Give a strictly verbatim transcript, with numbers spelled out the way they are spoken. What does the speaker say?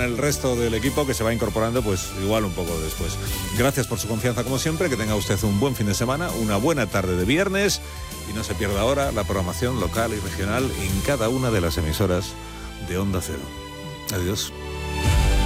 el resto del equipo que se va incorporando pues igual un poco después. Gracias por su confianza como siempre, que tenga usted un buen fin de semana, una buena tarde de viernes y no se pierda ahora la programación local y regional en cada una de las emisoras de Onda Cero. Adiós.